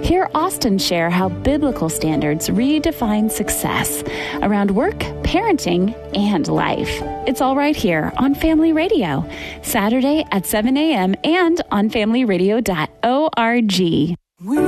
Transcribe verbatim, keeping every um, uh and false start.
Hear Austin share how biblical standards redefine success around work, parenting, and life. It's all right here on Family Radio, Saturday at seven a.m. and on family radio dot org.